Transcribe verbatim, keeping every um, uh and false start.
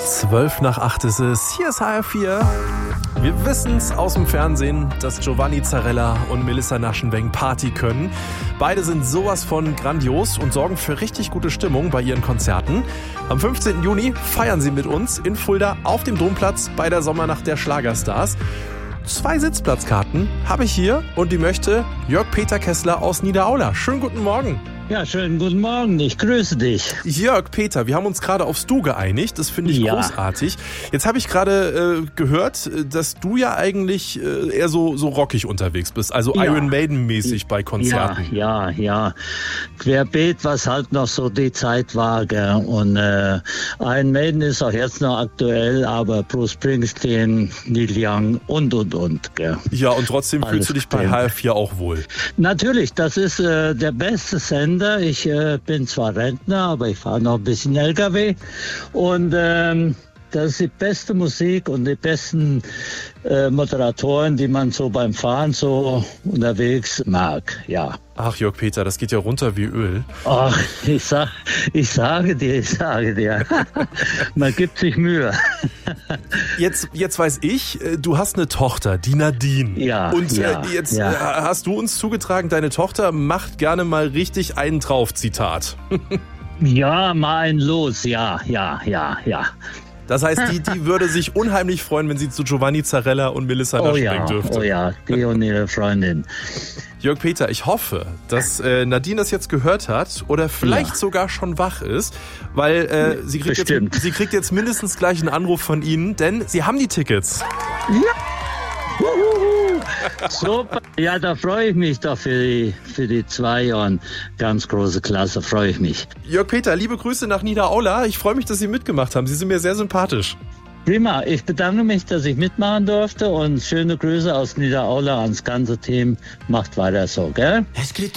Zwölf nach acht ist es. Hier ist H R vier. Wir wissen's aus dem Fernsehen, dass Giovanni Zarella und Melissa Naschenweng Party können. Beide sind sowas von grandios und sorgen für richtig gute Stimmung bei ihren Konzerten. Am fünfzehnten Juni feiern sie mit uns in Fulda auf dem Domplatz bei der Sommernacht der Schlagerstars. Zwei Sitzplatzkarten habe ich hier und die möchte Jörg-Peter Kessler aus Niederaula. Schönen guten Morgen. Ja, schönen guten Morgen, ich grüße dich. Jörg, Peter, wir haben uns gerade aufs Du geeinigt, das finde ich ja. großartig. Jetzt habe ich gerade äh, gehört, dass du ja eigentlich äh, eher so, so rockig unterwegs bist, also ja. Iron Maiden-mäßig bei Konzerten. Ja, ja, ja. Querbeet, was halt noch so die Zeit war, gell. Und äh, Iron Maiden ist auch jetzt noch aktuell, aber Bruce Springsteen, Neil Young und, und, und, gell. Ja, und trotzdem Alles fühlst du dich bei drin. H R vier auch wohl. Natürlich, das ist äh, der beste Sender. Ich äh, bin zwar Rentner, aber ich fahre noch ein bisschen L K W. Und ähm, das ist die beste Musik und die besten äh, Moderatoren, die man so beim Fahren so unterwegs mag, ja. Ach, Jörg Peter, das geht ja runter wie Öl. Ach, ich, sag, ich sage dir, ich sage dir, man gibt sich Mühe. Jetzt, jetzt weiß ich, du hast eine Tochter, die Nadine. Ja, Und ja, äh, jetzt ja. äh, hast du uns zugetragen, deine Tochter macht gerne mal richtig einen drauf, Zitat. Ja, mal ein Los, ja, ja, ja, ja. Das heißt, die, die würde sich unheimlich freuen, wenn sie zu Giovanni Zarella und Melissa Oh Naschenweng ja, dürfte. oh ja, die und ihre Freundin. Jörg Peter, ich hoffe, dass äh, Nadine das jetzt gehört hat oder vielleicht Ja. sogar schon wach ist, weil äh, sie, kriegt Bestimmt. jetzt, sie kriegt jetzt mindestens gleich einen Anruf von Ihnen, denn sie haben die Tickets. Ja. Uhuhu. Super. Ja, da freue ich mich doch für die, für die zwei und ganz große Klasse, freue ich mich. Jörg Peter, liebe Grüße nach Niederaula. Ich freue mich, dass Sie mitgemacht haben. Sie sind mir sehr sympathisch. Prima, ich bedanke mich, dass ich mitmachen durfte und schöne Grüße aus Niederaula ans ganze Team. Macht weiter so, gell?